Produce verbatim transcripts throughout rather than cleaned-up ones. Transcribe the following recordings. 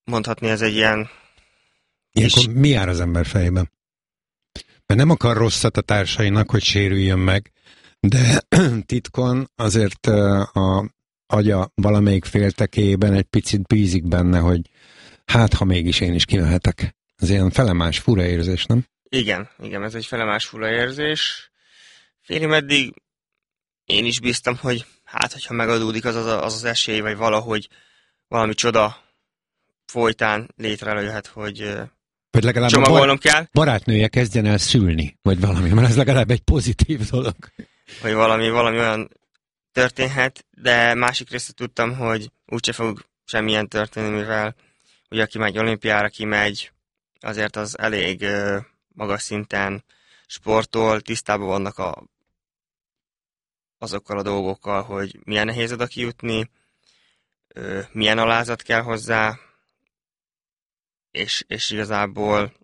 mondhatni, ez egy ilyen... Ilyenkor mi jár az ember fejében? Mert nem akar rosszat a társainak, hogy sérüljön meg, de titkon azért a agya valamelyik féltekében egy picit bízik benne, hogy hát, ha mégis én is kimehetek. Ez ilyen felemás fura érzés, nem? Igen, igen, ez egy felemás fura érzés. Félig meddig én is bíztam, hogy hát, hogyha megadódik az az, az az esély, vagy valahogy valami csoda folytán létrejöhet, hogy vagy legalább csomagolnom bar- kell. barátnője kezdjen el szülni, vagy valami, mert ez legalább egy pozitív dolog. Vagy valami, valami olyan történhet, de másik részt tudtam, hogy úgyse fog semmilyen történni, mivel ugye aki megy olimpiára, kimegy, azért az elég uh, magas szinten sportol, tisztában vannak a, azokkal a dolgokkal, hogy milyen nehéz oda kijutni, uh, milyen alázat kell hozzá, és, és igazából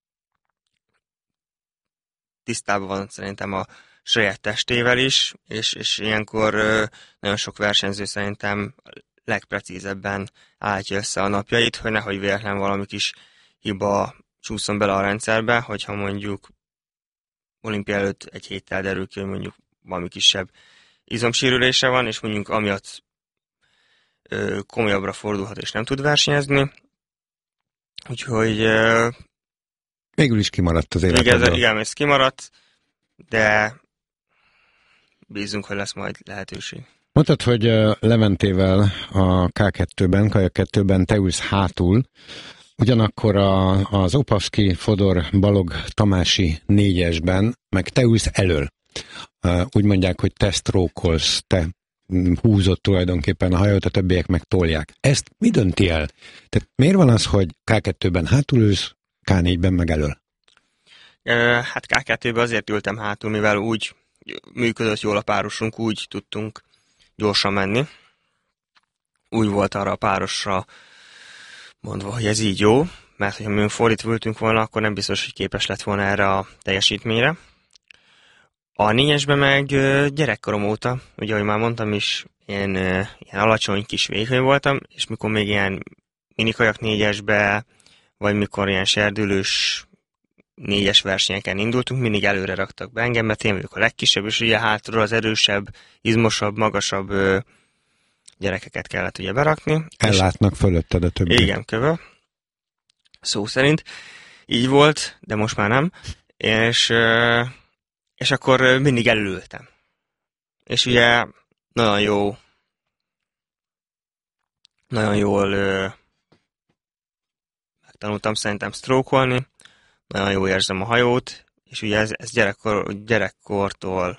tisztában van szerintem a saját testével is, és, és ilyenkor uh, nagyon sok versenyző szerintem legprecízebben állítja össze a napjait, hogy nehogy véletlen valami kis hiba csúszom bele a rendszerbe, hogyha mondjuk olimpia előtt egy héttel derül ki, hogy mondjuk valami kisebb izomsérülése van, és mondjuk amiatt ö, komolyabbra fordulhat, és nem tud versenyezni. Úgyhogy... Ö, végül is kimaradt az életedből. Igen, igen, ez kimaradt, de bízunk, hogy lesz majd lehetőség. Mondtad, hogy Leventével a ká kettőben, kajak kettőben te ülsz hátul, ugyanakkor a, az Opavszky, Fodor, Balog, Tamási négyesben, meg te ülsz elől. Úgy mondják, hogy te sztrókolsz, te húzott tulajdonképpen a hajót, a többiek meg tolják. Ezt mi dönti el? Tehát miért van az, hogy ká kettőben hátul ülsz, ká négyben meg elől? Hát ká kettőben azért ültem hátul, mivel úgy működött jól a párosunk, úgy tudtunk gyorsan menni. Úgy volt arra a párosra mondva, hogy ez így jó, mert hogyha mi fordítva ültünk volna, akkor nem biztos, hogy képes lett volna erre a teljesítményre. A négyesben meg gyerekkorom óta, ugye, ahogy már mondtam is, én ilyen alacsony kis vékony voltam, és mikor még ilyen minikajak négyesbe, vagy mikor ilyen serdülős négyes versenyeken indultunk, mindig előre raktak be engem, mert én vagyok a legkisebb, és ugye hátulról az erősebb, izmosabb, magasabb ö, gyerekeket kellett ugye berakni. Ellátnak fölötted a többiek. Igen, kövő. Szó szerint. Így volt, de most már nem. És, ö, és akkor mindig elültem. És ugye nagyon jó, nagyon jól ö, megtanultam szerintem sztrókolni, nagyon jól érzem a hajót, és ugye ez, ez gyerekkor, gyerekkortól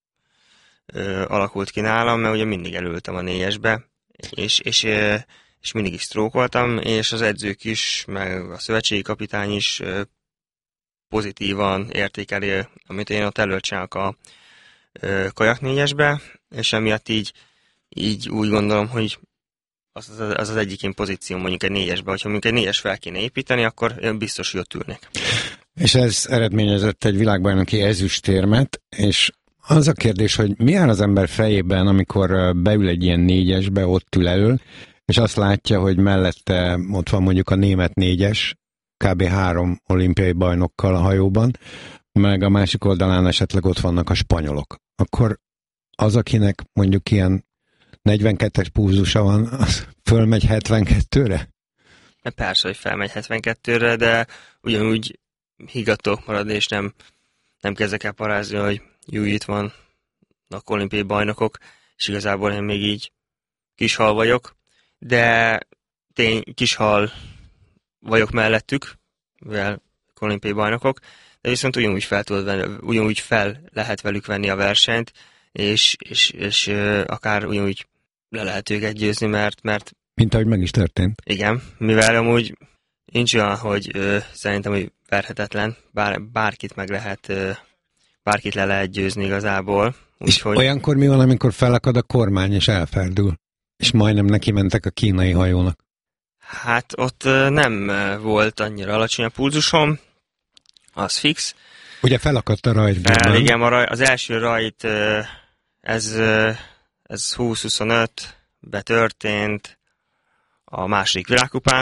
ö, alakult ki nálam, mert ugye mindig elültem a négyesbe, és, és, ö, és mindig is sztrókoltam, és az edzők is, meg a szövetségi kapitány is ö, pozitívan értékeli, amit én ott előtt csinálok a ö, kajak négyesbe, és emiatt így, így úgy gondolom, hogy az az, az az egyik én pozíció mondjuk egy négyesbe, hogyha mondjuk egy négyes fel kéne építeni, akkor biztos, hogy ott ülnék. És ez eredményezett egy világbajnoki ezüstérmet, és az a kérdés, hogy mi áll az ember fejében, amikor beül egy ilyen négyesbe, ott ül elől, és azt látja, hogy mellette ott van mondjuk a német négyes, kb. három olimpiai bajnokkal a hajóban, meg a másik oldalán esetleg ott vannak a spanyolok. Akkor az, akinek mondjuk ilyen negyvenkettes pulzusa van, az fölmegy hetvenkettőre? Persze, hogy felmegy hetvenkettőre, de ugyanúgy higgadtok marad, és nem, nem kezdek el parázni, hogy jó, itt van a olimpiai bajnokok, és igazából én még így kishal vagyok, de tény, kishal vagyok mellettük, mivel olimpiai bajnokok, de viszont ugyanúgy fel, tudod venni, ugyanúgy fel lehet velük venni a versenyt, és, és, és akár ugyanúgy le lehet őket győzni, mert, mert... Mint ahogy meg is történt. Igen, mivel amúgy nincs olyan, hogy ö, szerintem, hogy verhetetlen, bár, bárkit meg lehet, ö, bárkit le lehet győzni igazából. És hogy... olyankor mi van, amikor felakad a kormány és elferdül? És majdnem neki mentek a kínai hajónak. Hát ott ö, nem volt annyira alacsony a pulzusom, az fix. Ugye felakadt a rajt. Fel, igen, a raj, az első rajt, ö, ez, ö, ez húsz huszonöt betörtént a második világkupán,